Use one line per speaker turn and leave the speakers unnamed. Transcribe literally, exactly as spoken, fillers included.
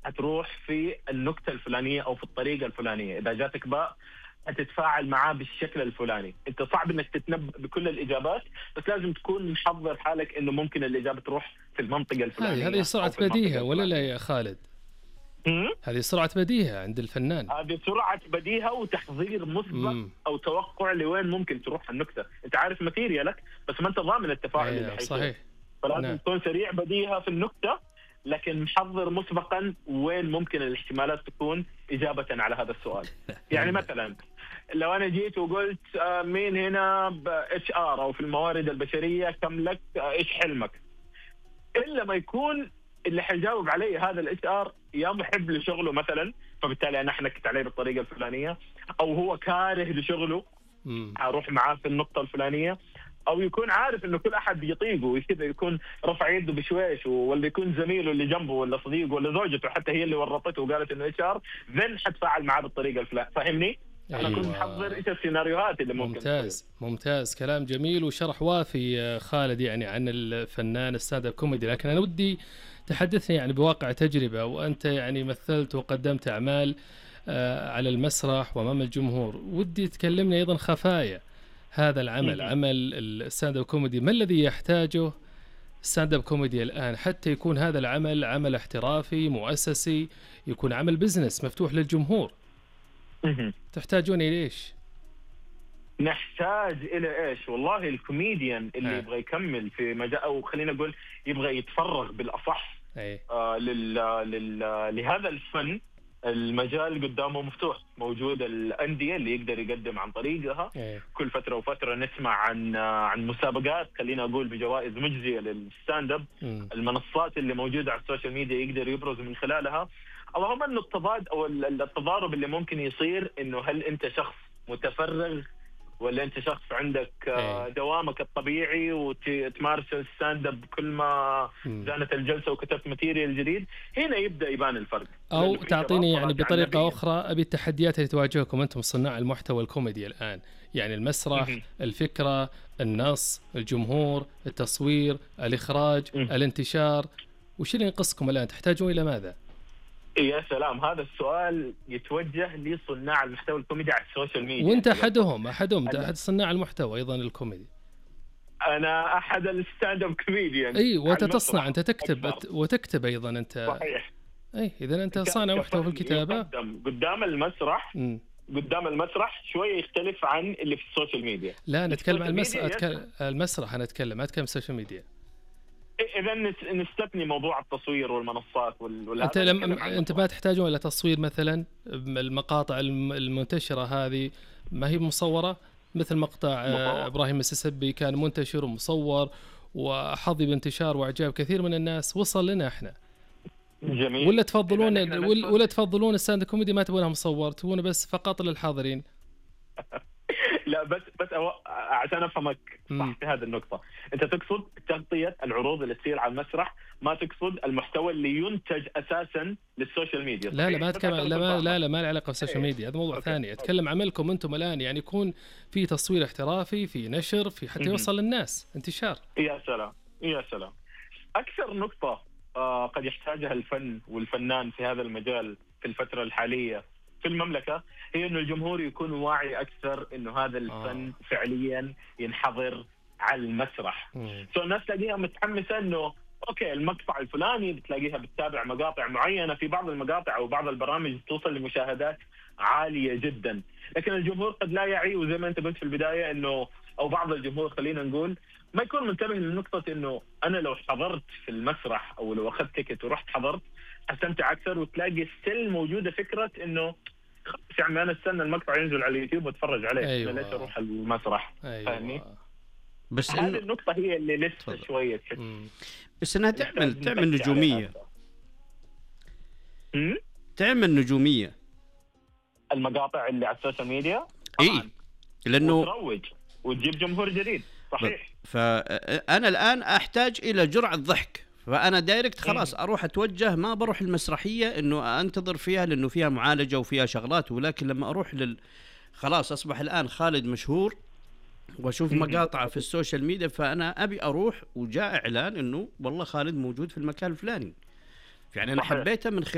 حتروح في النكتة الفلانية أو في الطريقة الفلانية، إذا جاتك باء هتتفاعل معاه بالشكل الفلاني. أنت صعب إنك تتنبأ بكل الإجابات، بس لازم تكون محضر حالك إنه ممكن الإجابة تروح في المنطقة الفلانية.
هذه هذه سرعة بديهة ولا لا يا خالد؟ هذه سرعة بديهة عند الفنان.
هذه سرعة بديهة وتحضير مسبق أو توقع لوين ممكن تروح النكتة. أنت عارف ماتيريالك بس ما أنت ضامن التفاعل
أيه
اللي حيصير.
صحيح.
فلازم
نعم.
تكون سريع بديهة في النكتة، لكن محضر مسبقا وين ممكن الاحتمالات تكون إجابة على هذا السؤال. يعني مثلا لو أنا جيت وقلت مين هنا ب إتش آر أو في الموارد البشرية كم لك إيش حلمك، إلا ما يكون اللي حيجاوب علي هذا الاتش ار يا محب لشغله مثلا، فبالتالي انا حنكت عليه بالطريقه الفلانيه، او هو كاره لشغله اروح معاه في النقطه الفلانيه، او يكون عارف انه كل احد يطيقه كذا، يكون رفع يده بشويش، ولا يكون زميله اللي جنبه ولا صديقه ولا زوجته حتى هي اللي ورطته وقالت انه اتش ار، ذن حتفاعل معاه بالطريقه الفلانيه. فاهمني؟
أيوة.
انا كنت محضر ايش السيناريوهات اللي ممكن.
ممتاز تصير. ممتاز، كلام جميل وشرح وافي خالد يعني عن الفنان الستاند اب كوميدي. لكن انا ودي تحدثني يعني بواقع تجربه، وانت يعني مثلت وقدمت اعمال على المسرح وامام الجمهور، ودي تكلمني ايضا خفايا هذا العمل، عمل الستاند اب كوميدي. ما الذي يحتاجه الستاند اب كوميدي الان حتى يكون هذا العمل عمل احترافي مؤسسي، يكون عمل بزنس مفتوح للجمهور؟ تحتاجون إلى إيش؟
نحتاج إلى إيش؟ والله الكوميديان اللي يبغى يكمل في مجال، أو خلينا نقول يبغى يتفرغ بالأصح آه لل... لل... لهذا الفن، المجال قدامه مفتوح. موجود الأندية اللي يقدر يقدم عن طريقها. أي. كل فترة وفترة نسمع عن عن مسابقات، خلينا أقول بجوائز مجزية للستاند اب. المنصات اللي موجودة على السوشيال ميديا يقدر يبرز من خلالها. اللهم انه التضاد او التضارب اللي ممكن يصير انه هل انت شخص متفرغ ولا انت شخص عندك أي. دوامك الطبيعي وتمارس الستاند اب كل ما زانت الجلسه وكتبت ماتيريال جديد. هنا يبدا يبان الفرق.
او تعطيني يعني بطريقه اخرى ابي التحديات اللي تواجهكم انتم صناع المحتوى الكوميدي الان، يعني المسرح، الفكره، النص، الجمهور، التصوير، الاخراج، الانتشار، وش اللي ينقصكم الان؟ تحتاجون الى ماذا؟
يا سلام، هذا السؤال يتوجه لصناع المحتوى الكوميدي على السوشيال ميديا.
وانت احدهم احدهم احد صناع المحتوى ايضا الكوميدي.
انا احد الستاند اب كوميديان.
اي وانت تصنع، انت تكتب أكثر. وتكتب ايضا انت.
صحيح.
اي اذا انت صانع محتوى في الكتابه.
قدام المسرح م. قدام المسرح شويه يختلف عن اللي في السوشيال ميديا.
لا نتكلم عن المسرح. أتكلم المسرح انا اتكلم ما اتكلم السوشيال ميديا.
إذا نستثني موضوع التصوير والمنصات وال
أنت لم... أنت ما تحتاجون إلى تصوير مثلا المقاطع المنتشرة هذه ما هي مصورة، مثل مقطع مصورة. إبراهيم السسبي كان منتشر ومصور وحظي بانتشار وإعجاب كثير من الناس، وصل لنا إحنا.
جميل.
ولا تفضلون ولا, ولا تفضلون الستاند كوميدي ما تبونها مصور، تبونه بس فقط للحاضرين؟
لا بس بس عشان افهمك صح في هذه النقطه، انت تقصد تغطيه العروض اللي تصير على المسرح، ما تقصد المحتوى اللي ينتج اساسا للسوشيال ميديا.
لا لا ما اتكلم لا لا لا, لا ما له علاقه بالسوشيال ميديا، هذا موضوع أوكي. ثاني. اتكلم عملكم انتم الان، يعني يكون في تصوير احترافي، في نشر، في حتى يوصل للناس، انتشار.
يا سلام يا سلام. اكثر نقطه آه قد يحتاجها الفن والفنان في هذا المجال في الفتره الحاليه في المملكة هي إنه الجمهور يكون واعي أكثر إنه هذا الفن آه. فعليا ينحضر على المسرح. سو الناس تلاقيها متحمسة إنه أوكي المقطع الفلاني، بتلاقيها بتتابع مقاطع معينة في بعض المقاطع أو بعض البرامج توصل لمشاهدات عالية جدا، لكن الجمهور قد لا يعي. وزي ما أنت قلت في البداية إنه أو بعض الجمهور خلينا نقول ما يكون منتبه لنقطة إنه أنا لو حضرت في المسرح أو لو أخذت تيكت ورحت حضرت استمتع اكثر، وتلاقي ستيل موجوده فكره انه يا عمي انا استنى المقطع ينزل على اليوتيوب واتفرج عليه.
أيوة.
ليش اروح المسرح؟
أيوة.
فاهمني؟
بس
هذه النقطه هي اللي لسه شويه تحس
بس انها تعمل تعمل نجوميه.
امم
تعمل نجوميه
المقاطع اللي على السوشيال ميديا.
اي لانه
تروج وتجيب جمهور جديد. صحيح.
فانا الان احتاج الى جرعه ضحك، فأنا دايركت خلاص أروح أتوجه، ما بروح المسرحية إنه أنتظر فيها لأنه فيها معالجة وفيها شغلات. ولكن لما أروح لل خلاص أصبح الآن خالد مشهور وأشوف مقاطع في السوشيال ميديا، فأنا أبي أروح وجاء إعلان إنه والله خالد موجود في المكان الفلاني، يعني أنا حبيته من خلال